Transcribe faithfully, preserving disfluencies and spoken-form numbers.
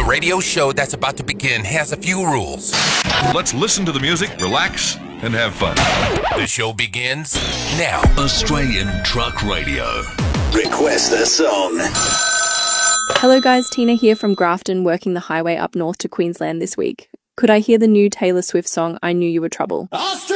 The radio show that's about to begin has a few rules. Let's listen to the music, relax, and have fun. The show begins now. Australian Truck Radio. Request a song. Hello guys, Tina here from Grafton, working the highway up north to Queensland this week. Could I hear the new Taylor Swift song, I Knew You Were Trouble?